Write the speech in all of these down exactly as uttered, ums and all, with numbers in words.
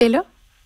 Et là?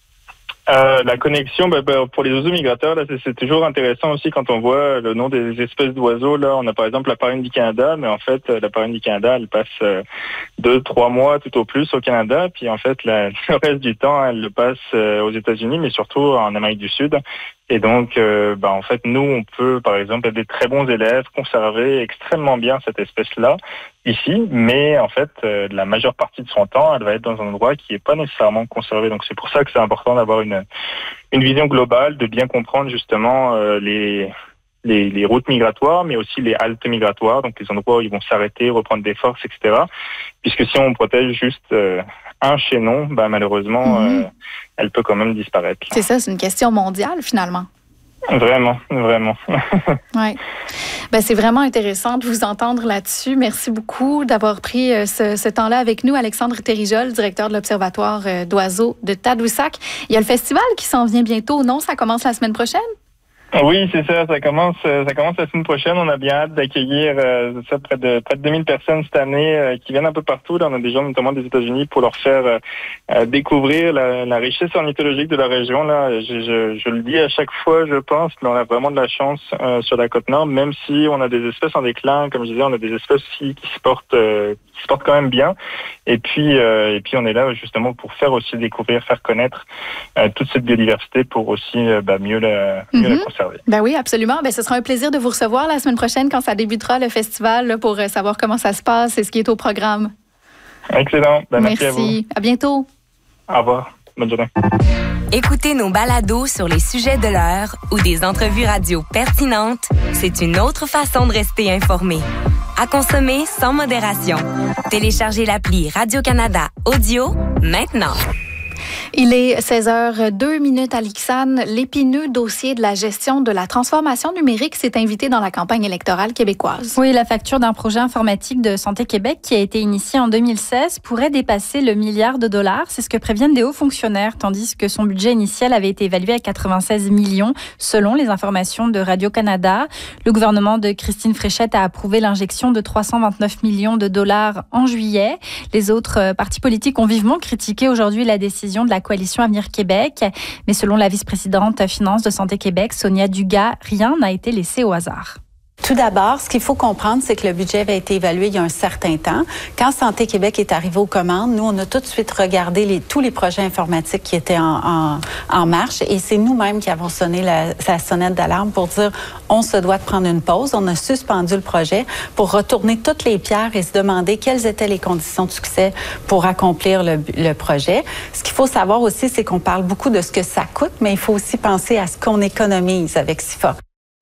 Euh, la connexion, bah, bah, pour les oiseaux migrateurs, là, c'est, c'est toujours intéressant aussi quand on voit le nom des espèces d'oiseaux. Là, on a par exemple la parine du Canada, mais en fait, la parine du Canada, elle passe euh, deux, trois mois tout au plus au Canada, puis en fait, la, le reste du temps, elle le passe euh, aux États-Unis, mais surtout en Amérique du Sud. Et donc, euh, bah, en fait, nous, on peut, par exemple, être des très bons élèves, conserver extrêmement bien cette espèce-là ici, mais en fait, euh, la majeure partie de son temps, elle va être dans un endroit qui n'est pas nécessairement conservé. Donc, c'est pour ça que c'est important d'avoir une une vision globale, de bien comprendre justement euh, les, les les routes migratoires, mais aussi les haltes migratoires, donc les endroits où ils vont s'arrêter, reprendre des forces, et cetera. Puisque si on protège juste euh, un chaînon, bah, malheureusement, mm-hmm. euh, elle peut quand même disparaître. C'est ça, c'est une question mondiale finalement. Vraiment, vraiment. Oui. Ben, c'est vraiment intéressant de vous entendre là-dessus. Merci beaucoup d'avoir pris euh, ce, ce temps-là avec nous. Alexandre Thérijol, directeur de l'Observatoire euh, d'oiseaux de Tadoussac. Il y a le festival qui s'en vient bientôt, non? Ça commence la semaine prochaine? Oui, c'est ça. Ça commence, ça commence la semaine prochaine. On a bien hâte d'accueillir euh, ça, près de près de deux mille personnes cette année euh, qui viennent un peu partout. Là, on a des gens notamment des États-Unis pour leur faire euh, euh, découvrir la, la richesse ornithologique de la région. Là, je, je, je le dis à chaque fois, je pense, mais on a vraiment de la chance euh, sur la Côte-Nord, même si on a des espèces en déclin. Comme je disais, on a des espèces aussi qui se portent euh, qui se portent quand même bien. Et puis euh, et puis on est là justement pour faire aussi découvrir, faire connaître euh, toute cette biodiversité pour aussi euh, bah, mieux la mieux mm-hmm. la conserver. Ben oui, absolument. Ben, ce sera un plaisir de vous recevoir la semaine prochaine quand ça débutera le festival là, pour savoir comment ça se passe et ce qui est au programme. Excellent. Ben, merci, merci à vous. À bientôt. Au revoir. Bonne journée. Écoutez nos balados sur les sujets de l'heure ou des entrevues radio pertinentes, c'est une autre façon de rester informé. À consommer sans modération. Téléchargez l'appli Radio-Canada Audio maintenant. Il est seize heures deux minutes à l'Ixane. L'épineux dossier de la gestion de la transformation numérique s'est invité dans la campagne électorale québécoise. Oui, la facture d'un projet informatique de Santé Québec qui a été initié en deux mille seize pourrait dépasser le milliard de dollars. C'est ce que préviennent des hauts fonctionnaires, tandis que son budget initial avait été évalué à quatre-vingt-seize millions, selon les informations de Radio-Canada. Le gouvernement de Christine Fréchette a approuvé l'injection de trois cent vingt-neuf millions de dollars en juillet. Les autres partis politiques ont vivement critiqué aujourd'hui la décision de la coalition Avenir Québec. Mais selon la vice-présidente finance de Santé Québec, Sonia Dugas, rien n'a été laissé au hasard. Tout d'abord, ce qu'il faut comprendre, c'est que le budget avait été évalué il y a un certain temps. Quand Santé Québec est arrivé aux commandes, nous, on a tout de suite regardé les, tous les projets informatiques qui étaient en, en, en marche et c'est nous-mêmes qui avons sonné la, la sonnette d'alarme pour dire on se doit de prendre une pause. On a suspendu le projet pour retourner toutes les pierres et se demander quelles étaient les conditions de succès pour accomplir le, le projet. Ce qu'il faut savoir aussi, c'est qu'on parle beaucoup de ce que ça coûte, mais il faut aussi penser à ce qu'on économise avec S I F A.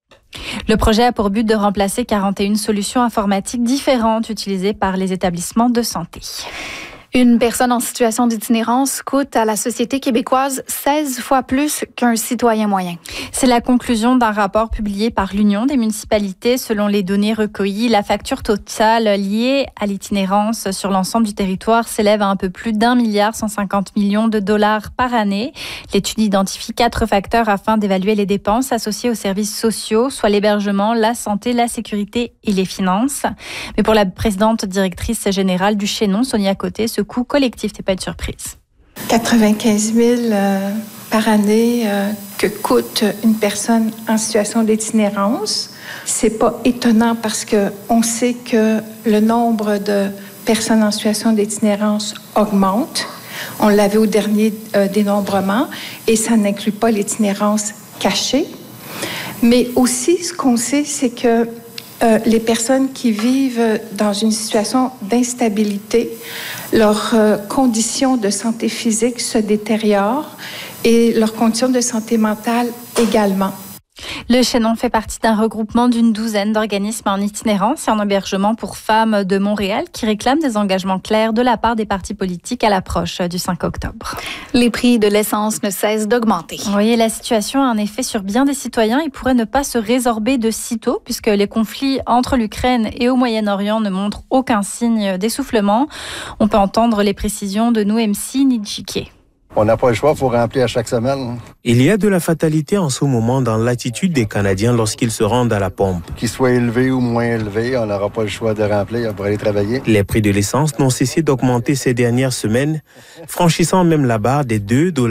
Le projet a pour but de remplacer quarante et une solutions informatiques différentes utilisées par les établissements de santé. Une personne en situation d'itinérance coûte à la société québécoise seize fois plus qu'un citoyen moyen. C'est la conclusion d'un rapport publié par l'Union des municipalités. Selon les données recueillies, la facture totale liée à l'itinérance sur l'ensemble du territoire s'élève à un peu plus d'un milliard cent cinquante millions de dollars par année. L'étude identifie quatre facteurs afin d'évaluer les dépenses associées aux services sociaux, soit l'hébergement, la santé, la sécurité et les finances. Mais pour la présidente directrice générale du Chaînon, Sonia Côté, ce coût collectif n'est pas une surprise. quatre-vingt-quinze mille euh, par année euh, que coûte une personne en situation d'itinérance. C'est pas étonnant parce que on sait que le nombre de personnes en situation d'itinérance augmente. On l'avait au dernier euh, dénombrement et ça n'inclut pas l'itinérance cachée. Mais aussi, ce qu'on sait, c'est que Euh, les personnes qui vivent dans une situation d'instabilité, leurs euh, conditions de santé physique se détériorent et leurs conditions de santé mentale également. Le Chaînon fait partie d'un regroupement d'une douzaine d'organismes en itinérance et en hébergement pour femmes de Montréal qui réclament des engagements clairs de la part des partis politiques à l'approche du cinq octobre. Les prix de l'essence ne cessent d'augmenter. Oui, la situation a un effet sur bien des citoyens et pourrait ne pas se résorber de sitôt puisque les conflits entre l'Ukraine et au Moyen-Orient ne montrent aucun signe d'essoufflement. On peut entendre les précisions de Nouemsi Nidjike. On n'a pas le choix, il faut remplir à chaque semaine. Il y a de la fatalité en ce moment dans l'attitude des Canadiens lorsqu'ils se rendent à la pompe. Qu'ils soient élevés ou moins élevés, on n'aura pas le choix de remplir pour aller travailler. Les prix de l'essence n'ont cessé d'augmenter ces dernières semaines, franchissant même la barre des deux dollars.